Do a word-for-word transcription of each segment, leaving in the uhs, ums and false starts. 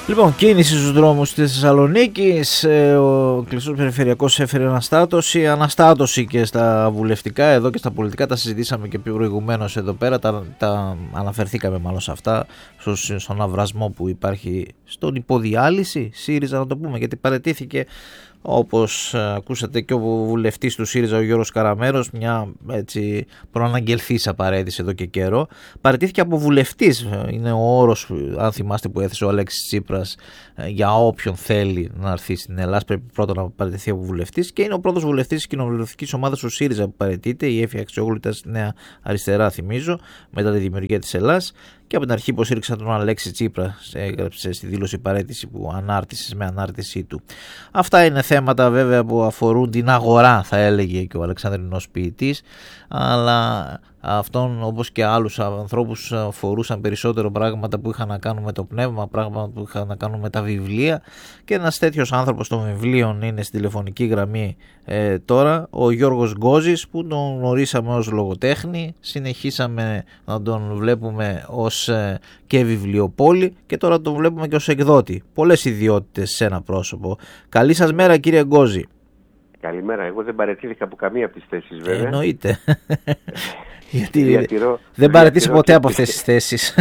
Λοιπόν, κίνηση στους δρόμους της Θεσσαλονίκης, ο κλειστός περιφερειακός έφερε αναστάτωση, αναστάτωση και στα βουλευτικά, εδώ και στα πολιτικά, τα συζητήσαμε και προηγουμένως εδώ πέρα, τα, τα αναφερθήκαμε μάλλον σε αυτά, στο, στον αυρασμό που υπάρχει στον υποδιάλυση, ΣΥΡΙΖΑ να το πούμε, γιατί παραιτήθηκε, όπως ακούσατε, και ο βουλευτής του ΣΥΡΙΖΑ, ο Γιώργος Καραμέρος, μια έτσι προαναγγελθής παρέτηση εδώ και καιρό. Παραιτήθηκε από βουλευτής, είναι ο όρος, αν θυμάστε, που έθεσε ο Αλέξης Τσίπρας για όποιον θέλει να έρθει στην Ελλάδα. Πρέπει πρώτα να παραιτηθεί από βουλευτής, και είναι ο πρώτος βουλευτής της κοινοβουλευτικής ομάδας του ΣΥΡΙΖΑ που παραιτείται. Η Έφη Αξιόγλου ήταν στη Νέα Αριστερά, θυμίζω, μετά τη δημιουργία της Ελλάς. Και από την αρχή υποστήριξαν τον Αλέξη Τσίπρα, έγραψε στη δήλωση παραίτηση που ανάρτησε με ανάρτησή του. Αυτά είναι θέματα βέβαια που αφορούν την αγορά, θα έλεγε και ο Αλεξανδρινός ποιητής, αλλά αυτόν, όπως και άλλους ανθρώπους, αφορούσαν περισσότερο πράγματα που είχαν να κάνουν με το πνεύμα, πράγματα που είχαν να κάνουν με τα βιβλία, και ένας τέτοιος άνθρωπος των βιβλίων είναι στη τηλεφωνική γραμμή ε, τώρα, ο Γιώργος Γκόζης, που τον γνωρίσαμε ως λογοτέχνη, συνεχίσαμε να τον βλέπουμε ως ε, και βιβλιοπόλη, και τώρα τον βλέπουμε και ως εκδότη. Πολλές ιδιότητες σε ένα πρόσωπο. Καλή σας μέρα, κύριε Γκόζη. Καλημέρα. Εγώ δεν παραιτήθηκα από καμία από τις θέσεις, βέβαια. Εννοείται. Γιατί διατηρώ, δεν παραιτήσει ποτέ από αυτές τις θέσεις.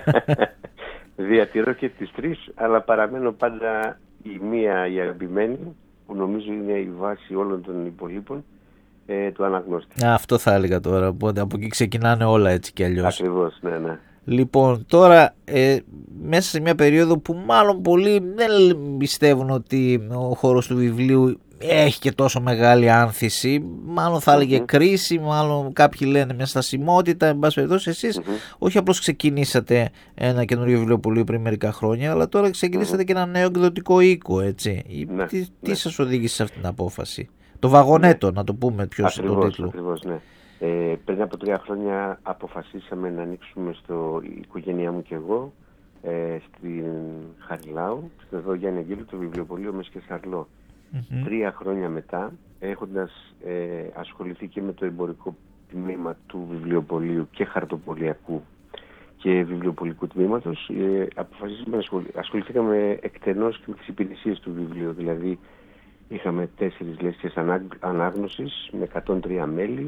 Διατηρώ και τις τρεις, αλλά παραμένω πάντα η μία η αγαπημένη, που νομίζω είναι η βάση όλων των υπολείπων, ε, του αναγνώστη. Αυτό θα έλεγα τώρα, οπότε από εκεί ξεκινάνε όλα έτσι κι αλλιώς. Ακριβώς, ναι, ναι. Λοιπόν, τώρα ε, μέσα σε μια περίοδο που μάλλον πολλοί δεν πιστεύουν ότι ο χώρος του βιβλίου έχει και τόσο μεγάλη άνθηση, μάλλον θα έλεγε mm-hmm. κρίση, μάλλον κάποιοι λένε μια στασιμότητα, εν πάση περιπτώσει, εσείς mm-hmm. όχι απλώς ξεκινήσατε ένα καινούριο βιβλιοπωλείο πριν μερικά χρόνια, αλλά τώρα ξεκινήσατε mm-hmm. και ένα νέο εκδοτικό οίκο, έτσι. Ναι, τι ναι. τι σας οδήγησε σε αυτή την απόφαση? Το Βαγονέτο, ναι. να το πούμε πιο στον τίτλο. Ακριβώς, ναι. Ε, πριν από τρία χρόνια αποφασίσαμε να ανοίξουμε, στο, η οικογένειά μου και εγώ, ε, στην Χαριλάου, στο εδώ Γιάννη Αγγέλου, το βιβλιοπωλείο Μες και Σαρλό. Mm-hmm. Τρία χρόνια μετά, έχοντας ε, ασχοληθεί και με το εμπορικό τμήμα του βιβλιοπωλείου και χαρτοπωλιακού και βιβλιοπωλικού τμήματος, ε, αποφασίσαμε να ασχοληθήκαμε εκτενώς και με τις υπηρεσίες του βιβλίου. Δηλαδή, είχαμε τέσσερις λέσχες ανάγνωσης με εκατόν τρία μέλη,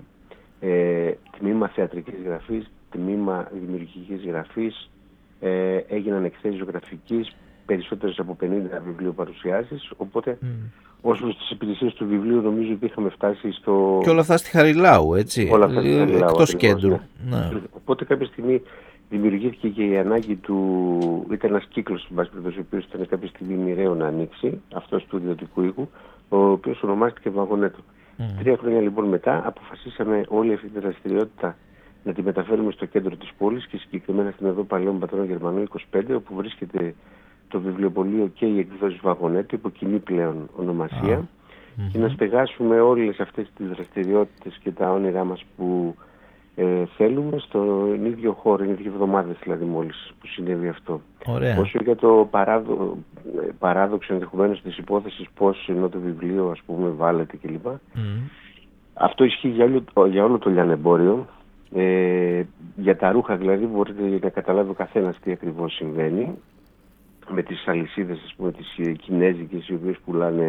ε, τμήμα θεατρικής γραφής, τμήμα δημιουργικής γραφής, ε, έγιναν εκθέσεις ζωγραφικής, περισσότερες από πενήντα βιβλιοπαρουσιάσεις, οπότε mm. όσο στις υπηρεσίες του βιβλίου νομίζω ότι είχαμε φτάσει στο... Και όλα αυτά στη Χαριλάου, έτσι, όλα αυτά στη Χαριλάου, εκτός ακριβώς, κέντρου. Ναι. Ναι. Οπότε κάποια στιγμή δημιουργήθηκε και η ανάγκη του... Ήταν ένας κύκλος, ο οποίος ήταν κάποια στιγμή μοιραίο να ανοίξει, αυτός του ιδιωτικού οίκου, ο οποίος ονομάστηκε Βαγονέτο. Mm. Τρία χρόνια λοιπόν μετά αποφασίσαμε όλη αυτή τη δραστηριότητα να τη μεταφέρουμε στο κέντρο της πόλης, και συγκεκριμένα στην οδό Παλαιών Πατρών Γερμανού είκοσι πέντε, όπου βρίσκεται το βιβλιοπωλείο και η εκδόση Βαγονέτο, υπό κοινή πλέον ονομασία, ah. mm-hmm. και να στεγάσουμε όλες αυτές τις δραστηριότητες και τα όνειρά μας που ε, θέλουμε στον ίδιο χώρο, είναι δύο εβδομάδες δηλαδή μόλις που συνέβη αυτό. Ωραία. Όσο για το παράδο, παράδοξο ενδεχομένως της υπόθεσης πώς ενώ το βιβλίο, ας πούμε, βάλετε κλπ. Mm. Αυτό ισχύει για όλο, για όλο το λιανεμπόριο. Ε, για τα ρούχα δηλαδή μπορείτε να καταλάβει ο καθένας τι ακριβώς συμβαίνει με τις αλυσίδες, ας πούμε, τις κινέζικες, οι οποίες πουλάνε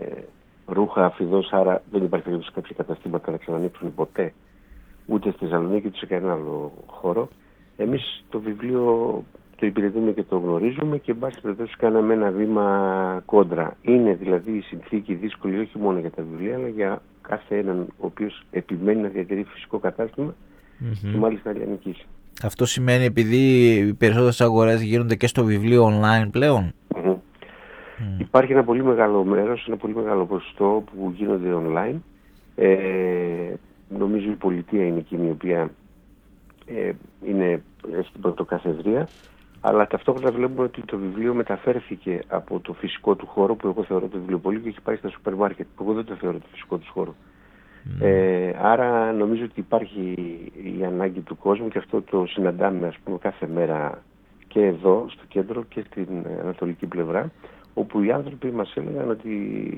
ρούχα αφιδώς, άρα δεν υπάρχει περίπτωση κάποια καταστήματα να ξανανοίξουν ποτέ ούτε στη Θεσσαλονίκη ούτε σε κανένα άλλο χώρο. Εμείς το βιβλίο το υπηρετούμε και το γνωρίζουμε, και εν πάση περιπτώσει κάναμε ένα βήμα κόντρα. Είναι δηλαδή η συνθήκη δύσκολη όχι μόνο για τα βιβλία, αλλά για κάθε έναν ο οποίος επιμένει να διατηρεί φυσικό κατάστημα mm-hmm. και μάλιστα λιανικής. Αυτό σημαίνει επειδή οι περισσότερες αγορές γίνονται και στο βιβλίο online πλέον. Mm-hmm. Mm. Υπάρχει ένα πολύ μεγάλο μέρος, ένα πολύ μεγάλο ποσοστό που γίνονται online. Ε, νομίζω η πολιτεία είναι εκείνη η οποία ε, είναι στην πρωτοκαθεδρία, αλλά ταυτόχρονα βλέπουμε ότι το βιβλίο μεταφέρθηκε από το φυσικό του χώρο, που εγώ θεωρώ το βιβλιοπωλείο, και έχει πάει στα σούπερ μάρκετ, που εγώ δεν το θεωρώ το φυσικό του χώρο. Mm. Ε, άρα νομίζω ότι υπάρχει η ανάγκη του κόσμου, και αυτό το συναντάμε, ας πούμε, κάθε μέρα και εδώ στο κέντρο και στην ανατολική πλευρά, όπου οι άνθρωποι μας έλεγαν ότι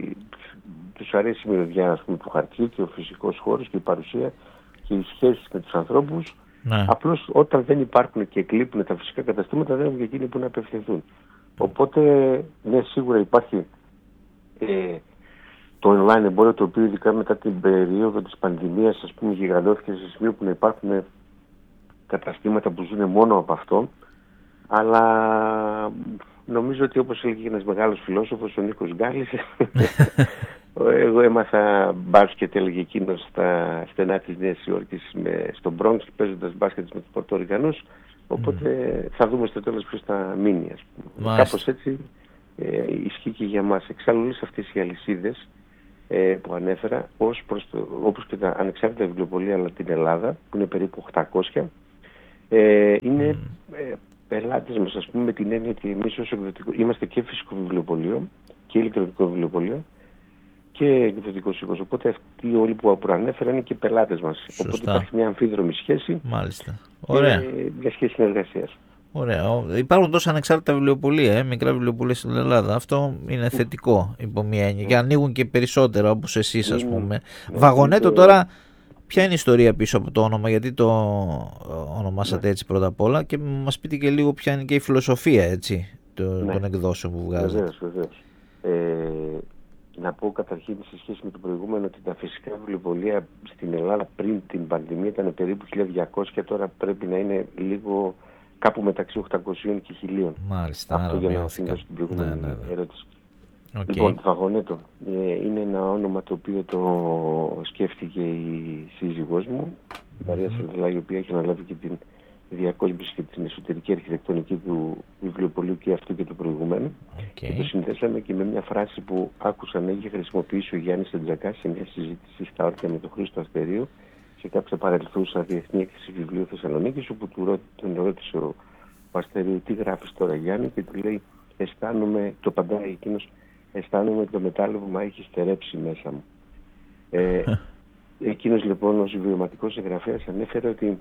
τους αρέσει η μυρωδιά, ας πούμε, του χαρτιού και ο φυσικός χώρος και η παρουσία και οι σχέσεις με τους ανθρώπους. Ναι. Απλώς όταν δεν υπάρχουν και εκλείπουν τα φυσικά καταστήματα, δεν έχουν και εκείνοι που να απευθυνθούν. Οπότε, ναι, σίγουρα υπάρχει ε, το online εμπόριο, το οποίο ειδικά μετά την περίοδο της πανδημίας, ας πούμε, γιγαντώθηκε σε σημείο που να υπάρχουν καταστήματα που ζουν μόνο από αυτό. Αλλά νομίζω ότι, όπως έλεγε ένας μεγάλος φιλόσοφος, ο Νίκος Γκάλης, εγώ έμαθα μπάσκετ, έλεγε εκείνος, στα στενά της Νέας Υόρκης, στο Bronx, παίζοντας μπάσκετ με τους Πορτορικανούς. Οπότε mm. θα δούμε στο τέλος ποιος θα μείνει, ας πούμε. Κάπως έτσι ε, ισχύει και για μας. Εξάλλου όλες αυτές οι αλυσίδες ε, που ανέφερα, ως προς το, όπως και τα ανεξάρτητα βιβλιοπωλεία, αλλά την Ελλάδα, που είναι περίπου οκτακόσια, ε, είναι mm. ε, πελάτες μας, ας πούμε, με την έννοια ότι εμείς ως εκδοτικό είμαστε και φυσικό βιβλιοπωλείο και ηλεκτρονικό βιβλιοπωλείο και εκδοτικός οίκος. Οπότε αυτοί όλοι που προανέφερα είναι και πελάτες μας. Σωστά. Οπότε υπάρχει μια αμφίδρομη σχέση. Μάλιστα. Ωραία. Και μια σχέση συνεργασίας. Ωραία. Υπάρχουν τόσα ανεξάρτητα βιβλιοπωλεία, ε, μικρά βιβλιοπωλεία στην Ελλάδα. Αυτό είναι θετικό υπό μία έννοια. Και ανοίγουν και περισσότερα, όπως εσείς, ας πούμε. Mm. Βαγονέτο mm. τώρα, ποια είναι η ιστορία πίσω από το όνομα, γιατί το ονομάσατε έτσι πρώτα απ' όλα, και μας πείτε και λίγο ποια είναι και η φιλοσοφία, έτσι, το, ναι. των εκδόσεων που βγάζετε. Βεβαίως, βεβαίως. Ε, να πω καταρχήν σε σχέση με το προηγούμενο ότι τα φυσικά βιβλιοπωλεία στην Ελλάδα πριν την πανδημία ήταν περίπου χίλια διακόσια, τώρα πρέπει να είναι λίγο κάπου μεταξύ οκτακοσίων και χιλίων. Μάλιστα. Αυτό για να αφήνω στην προηγούμενη ναι, ναι, ναι. ερώτηση. Okay. Λοιπόν, το Βαγονέτο ε, είναι ένα όνομα το οποίο το σκέφτηκε η σύζυγός μου, η Μαρία mm-hmm. Σερβιλά, η οποία έχει αναλάβει και την διακόσμηση και την εσωτερική αρχιτεκτονική του βιβλιοπωλείου και αυτού και του προηγουμένου. Okay. Και το συνδέσαμε και με μια φράση που άκουσα να είχε χρησιμοποιήσει ο Γιάννης Εντζακάς σε μια συζήτηση στα όρια με τον Χρήστο Αστερίου σε κάποια παρελθούσα διεθνή έκθεση βιβλίου Θεσσαλονίκης, όπου του τον ρώτησε ο Αστερίου τι γράφεις τώρα, Γιάννη, και του λέει αισθάνομαι, το παντάει εκείνος, αισθάνομαι ότι το μετάλλευμα έχει στερέψει μέσα μου. Ε, εκείνος λοιπόν ως βιωματικός συγγραφέας ανέφερε ότι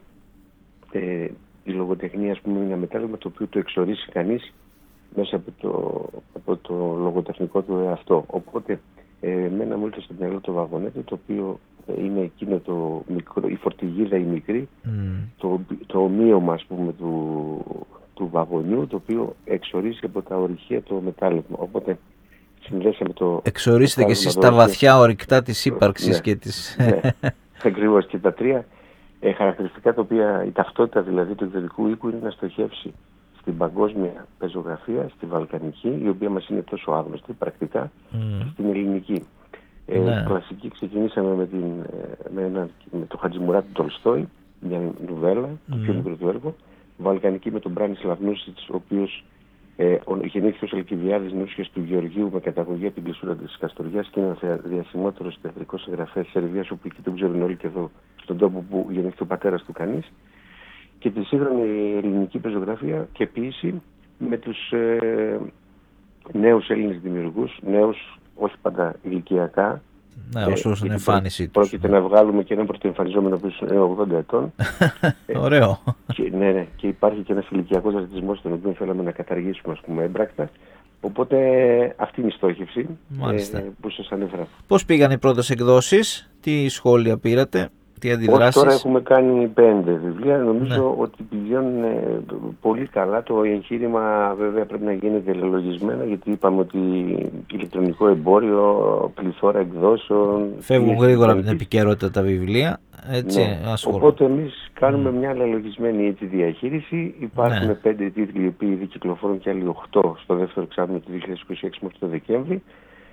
ε, η λογοτεχνία, ας πούμε, είναι ένα μετάλλευμα το οποίο το εξορίσει κανείς μέσα από το, από το λογοτεχνικό του εαυτό. Οπότε ε, εμένα μου ήρθε στο μυαλό το Βαγονέτο, το οποίο ε, είναι εκείνο το μικρό, η φορτηγίδα η μικρή, mm. το, το ομοίωμα, ας πούμε, του, του βαγονιού, το οποίο εξορίσει από τα ορυχεία το μετάλλευμα. Οπότε συνδέσαμε το... Εξορίσετε και εσείς τα βαθιά ορυκτά της ύπαρξης ναι, και της... Ναι, ακριβώς, και τα τρία ε, χαρακτηριστικά τα οποία, η ταυτότητα δηλαδή του εκδοτικού οίκου είναι να στοχεύσει στην παγκόσμια πεζογραφία, στη βαλκανική, η οποία μας είναι τόσο άγνωστη πρακτικά, mm. και στην ελληνική. Ε, ναι. Κλασική ξεκινήσαμε με, την, με, ένα, με το Χατζημουράτ του Τολστόη, μια νουβέλα, mm. το πιο μικρό του έργο. Βαλκανική με τον Μπράνισλαβ Νούσιτς, ο οποίος ε, γεννήθηκε ως Αλκιβιάδης Νούσιας του Γεωργίου με καταγωγή από την κλεισούρα της Καστοριάς και είναι ένας διασημότερος θεατρικός συγγραφέας της Σερβίας, όπου εκεί τον ξέρουν όλοι και εδώ στον τόπο που γεννήθηκε ο πατέρας του κανείς. Και τη σύγχρονη ελληνική πεζογραφία και ποίηση με τους ε, νέους Έλληνες δημιουργούς, νέους όχι πάντα ηλικιακά. Ναι, ως προς την εμφάνιση τους. Πρόκειται ναι. να βγάλουμε και έναν πρωτοεμφανιζόμενο που είναι ογδόντα ετών. Ωραίο. Και, ναι, ναι, και υπάρχει και ένας ηλικιακός ρατσισμός, τον οποίο θέλαμε να καταργήσουμε, ας πούμε, έμπρακτα. Οπότε αυτή είναι η στόχευση ε, που σας ανέφερα. Πώς πήγαν οι πρώτες εκδόσεις, τι σχόλια πήρατε, τι αντιδράσεις? Τώρα έχουμε κάνει πέντε βιβλία. Νομίζω ναι. ότι πηγαίνουν πολύ καλά. Το εγχείρημα βέβαια πρέπει να γίνεται ελελογισμένα, γιατί είπαμε ότι ηλεκτρονικό εμπόριο, πληθώρα εκδόσεων. Φεύγουν γρήγορα από την επικαιρότητα τα βιβλία. Έτσι, ναι. Οπότε εμείς κάνουμε mm. μια ελελογισμένη έτσι, διαχείριση. Υπάρχουν ναι. πέντε τίτλοι οι οποίοι ήδη κυκλοφορούν και άλλοι οχτώ στο δεύτερο εξάμηνο του δύο χιλιάδες είκοσι έξι μέχρι το Δεκέμβρη.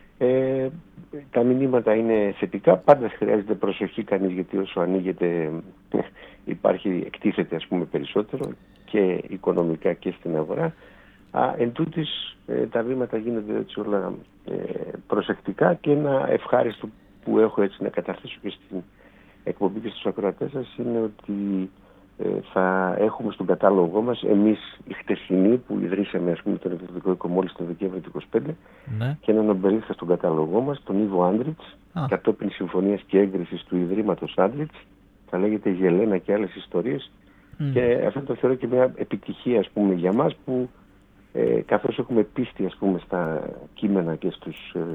Ε, τα μηνύματα είναι θετικά, πάντα χρειάζεται προσοχή κανείς, γιατί όσο ανοίγεται υπάρχει, εκτίθεται ας πούμε περισσότερο και οικονομικά και στην αγορά. Α, εν τούτης, ε, τα βήματα γίνονται έτσι όλα ε, προσεκτικά, και ένα ευχάριστο που έχω έτσι να καταθέσω και στην εκπομπή και στους ακροατές σας είναι ότι ε, θα έχουμε στον κατάλογό μας, εμείς οι χτεσινοί που ιδρύσαμε ας πούμε τον εκδοτικό οίκο μόλις τον Δεκέμβριο του είκοσι πέντε, ναι. και έναν νομπελίστα στον κατάλογό μας, τον Ήβο Άντριτς, κατόπιν συμφωνίας και έγκρισης του Ιδρύματος Άντριτς, θα λέγεται Γελένα και άλλες ιστορίες, mm. και αυτό το θεωρώ και μια επιτυχία ας πούμε για μας, που ε, καθώς έχουμε πίστη ας πούμε στα κείμενα και στους ε,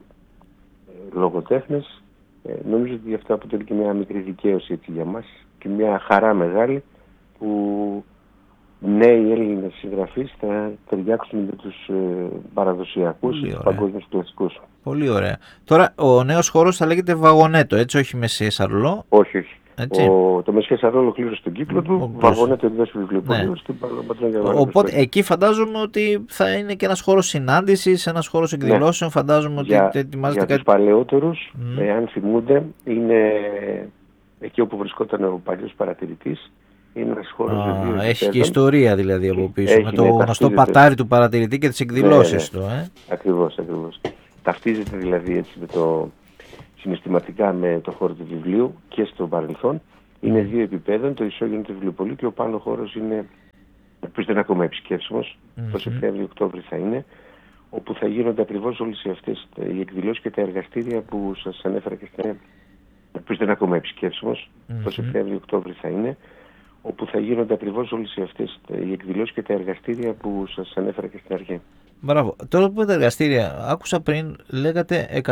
ε, λογοτέχνες, ε, νομίζω ότι αυτό αποτελεί και μια μικρή δικαίωση έτσι για μας και μια χαρά μεγάλη, που νέοι Έλληνες συγγραφείς θα ταιριάξουν με τους ε, παραδοσιακούς και τους παγκόσμιους κλασικούς. Πολύ ωραία. Τώρα ο νέος χώρος θα λέγεται Βαγονέτο, έτσι, όχι Μεσσιέ Σαρλό. Όχι, όχι. Ο, το Μεσσιέ Σαρλό ολοκλήρωσε τον κύκλο του, Βαγονέτο εκδόσει βιβλιοπωλείο ναι. στην Πατρόνα Γερμανία. Οπότε εκεί φαντάζομαι ότι θα είναι και ένας χώρος συνάντησης, ένας χώρος εκδηλώσεων. Ναι. Φαντάζομαι για, ότι ετοιμάζεται κάτι. Για τους παλαιότερους, mm. εάν θυμούνται, είναι εκεί όπου βρισκόταν ο παλιός παρατηρητής. Είναι ένας χώρος ah, έχει και ιστορία δηλαδή από πίσω. Έχει, με το ναι, γνωστό ταυτίζεται. πατάρι του παρατηρητή και τις εκδηλώσεις ναι, ναι. του. Ε. Ακριβώς, ακριβώς. Ταυτίζεται δηλαδή έτσι με το, συναισθηματικά με το χώρο του βιβλίου και στο παρελθόν. Είναι δύο επίπεδα, το ισόγειο του βιβλιοπωλείου και ο πάνω χώρος είναι, ο οποίος δεν είναι ακόμα επισκέψιμος, mm-hmm. το Σεπτέμβριο-Οκτώβριο θα είναι, όπου θα γίνονται ακριβώς όλες αυτές οι εκδηλώσεις και τα εργαστήρια που σας ανέφερα και στην, ο οποίος δεν είναι ακόμα επισκέψιμος, mm-hmm. το Σεπτέμβριο-Οκτώβριο θα είναι, όπου θα γίνονται ακριβώς όλες αυτές οι εκδηλώσεις και τα εργαστήρια που σας ανέφερα και στην αρχή. Μπράβο. Τώρα που τα εργαστήρια, άκουσα πριν, λέγατε